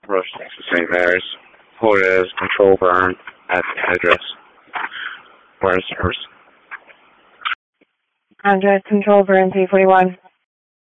Rush next to St. Mary's. Florida is control burn at the address. Burn service. Address control burn 341.